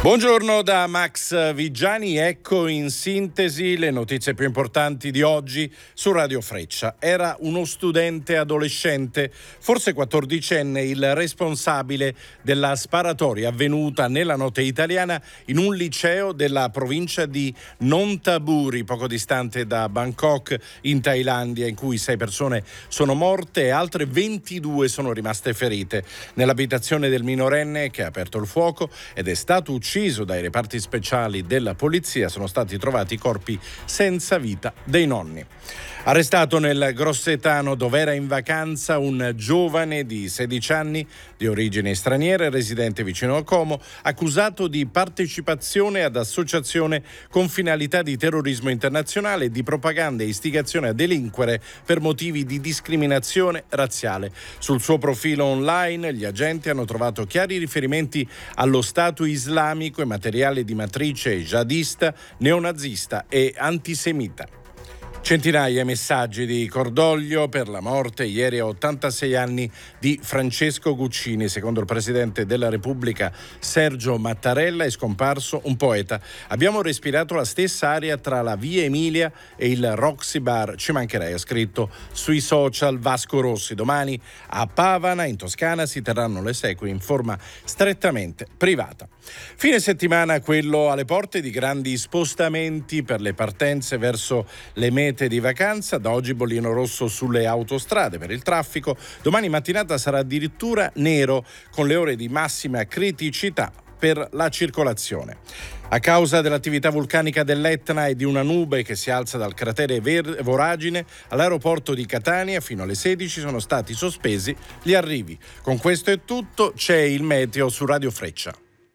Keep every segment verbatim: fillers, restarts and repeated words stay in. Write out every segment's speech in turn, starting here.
Buongiorno da Max Vigiani, ecco in sintesi le notizie più importanti di oggi su Radio Freccia. Era uno studente adolescente, forse quattordicenne, il responsabile della sparatoria avvenuta nella notte italiana in un liceo della provincia di Nonthaburi, poco distante da Bangkok, in Thailandia, in cui sei persone sono morte e altre ventidue sono rimaste ferite. Nell'abitazione del minorenne che ha aperto il fuoco ed è stato ucciso dai reparti speciali della polizia sono stati trovati i corpi senza vita dei nonni. Arrestato nel Grossetano, dove era in vacanza, un giovane di sedici anni di origine straniera residente vicino a Como, accusato di partecipazione ad associazione con finalità di terrorismo internazionale e di propaganda e istigazione a delinquere per motivi di discriminazione razziale. Sul suo profilo online gli agenti hanno trovato chiari riferimenti allo Stato islamico e materiale di matrice jihadista, neonazista e antisemita. Centinaia di messaggi di cordoglio per la morte ieri a ottantasei anni di Francesco Guccini. Secondo il Presidente della Repubblica Sergio Mattarella è scomparso un poeta. Abbiamo respirato la stessa aria tra la Via Emilia e il Roxy Bar, ci mancherei, ha scritto sui social Vasco Rossi. Domani a Pavana, in Toscana, si terranno le esequie in forma strettamente privata. Fine settimana quello alle porte di grandi spostamenti per le partenze verso le mete di vacanza. Da oggi bollino rosso sulle autostrade per il traffico. Domani mattinata sarà addirittura nero con le ore di massima criticità per la circolazione. A causa dell'attività vulcanica dell'Etna e di una nube che si alza dal cratere Ver- Voragine, all'aeroporto di Catania fino alle sedici sono stati sospesi gli arrivi. Con questo è tutto, c'è il meteo su Radio Freccia.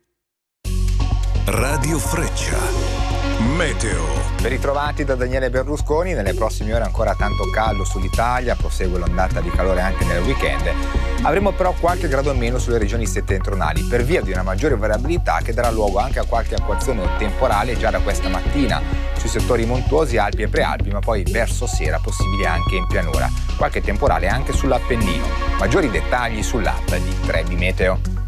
Radio Freccia. Meteo. Ben ritrovati da Daniele Berlusconi. Nelle prossime ore ancora tanto caldo sull'Italia, prosegue l'ondata di calore anche nel weekend. Avremo però qualche grado in meno sulle regioni settentrionali per via di una maggiore variabilità che darà luogo anche a qualche acquazzone temporale già da questa mattina sui settori montuosi, Alpi e Prealpi, ma poi verso sera possibile anche in pianura. Qualche temporale anche sull'Appennino. Maggiori dettagli sull'app di Trebi Meteo.